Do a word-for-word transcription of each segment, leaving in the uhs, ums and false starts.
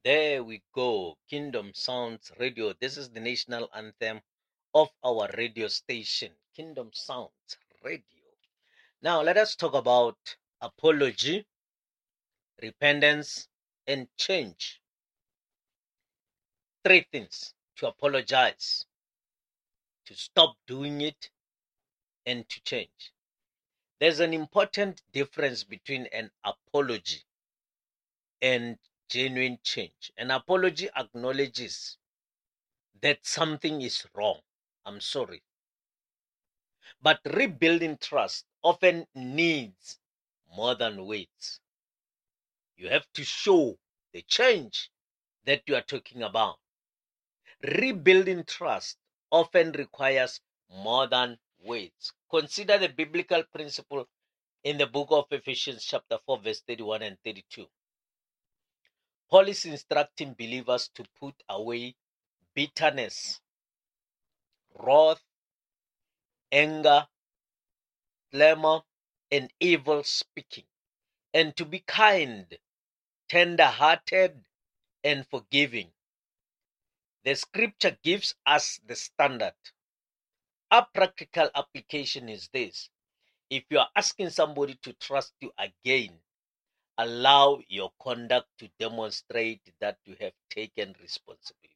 There we go. Kingdom Sounds Radio. This is the national anthem of our radio station, Kingdom Sounds Radio. Now, let us talk about apology, repentance, and change. Three things: to apologize, to stop doing it, and to change. There's an important difference between an apology and genuine change. An apology acknowledges that something is wrong. I'm sorry. But rebuilding trust often needs more than words. You have to show the change that you are talking about. Rebuilding trust often requires more than words. Consider the biblical principle in the book of Ephesians chapter four, verse thirty-one and thirty-two. Paul is instructing believers to put away bitterness, wrath, anger, clamor, and evil speaking, and to be kind, tender-hearted, and forgiving. The scripture gives us the standard. Our practical application is this: if you are asking somebody to trust you again, allow your conduct to demonstrate that you have taken responsibility.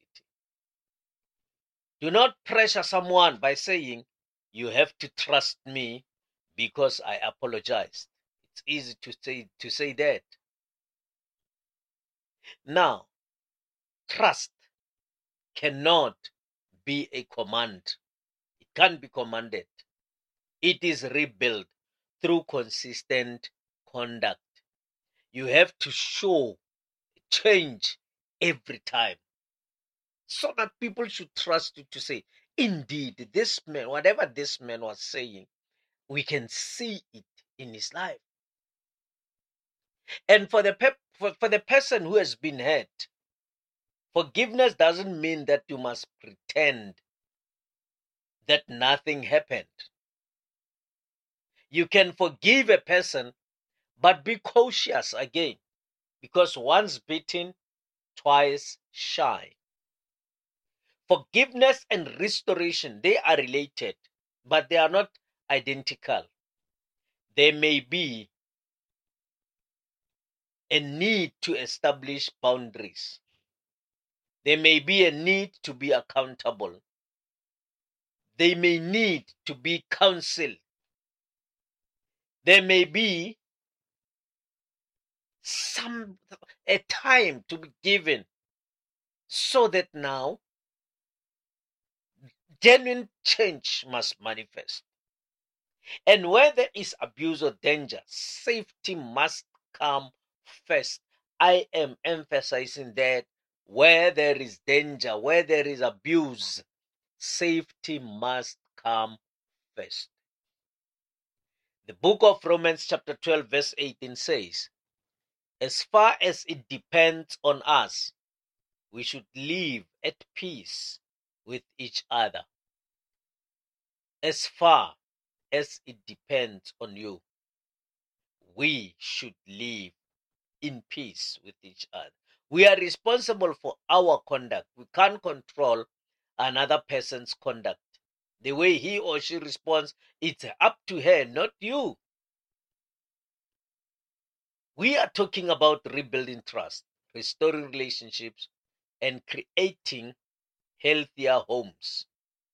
Do not pressure someone by saying, you have to trust me because I apologized. It's easy to say, to say that. Now, trust cannot be a command. It can't be commanded. It is rebuilt through consistent conduct. You have to show change every time, so that people should trust you to say, indeed, this man, whatever this man was saying, we can see it in his life. And for the pep, for, for the person who has been hurt, forgiveness doesn't mean that you must pretend that nothing happened. You can forgive a person, but be cautious again, because once beaten, twice shy. Forgiveness and restoration, they are related, but they are not identical. There may be a need to establish boundaries. There may be a need to be accountable. They may need to be counseled. There may be some a time to be given, so that now genuine change must manifest. And where there is abuse or danger, safety must come first. I am emphasizing that where there is danger, where there is abuse, safety must come first. The book of Romans chapter twelve verse eighteen says, as far as it depends on us, we should live at peace with each other. As far as it depends on you, we should live in peace with each other. We are responsible for our conduct. We can't control another person's conduct. The way he or she responds, it's up to her, not you. We are talking about rebuilding trust, restoring relationships, and creating healthier homes.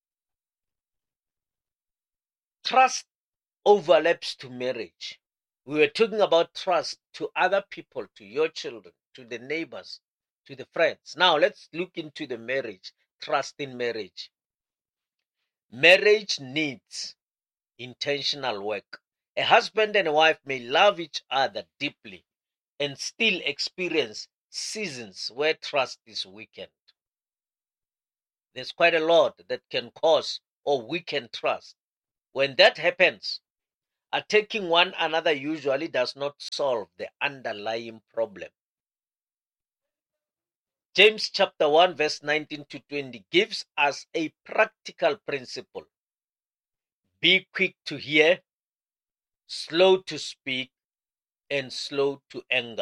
Trust overlaps to marriage. We were talking about trust to other people, to your children, to the neighbors, to the friends. Now let's look into the marriage, trust in marriage. Marriage needs intentional work. A husband and a wife may love each other deeply and still experience seasons where trust is weakened. There's quite a lot that can cause or weaken trust. When that happens, attacking one another usually does not solve the underlying problem. James chapter one verse nineteen to twenty gives us a practical principle. Be quick to hear, slow to speak, and slow to anger.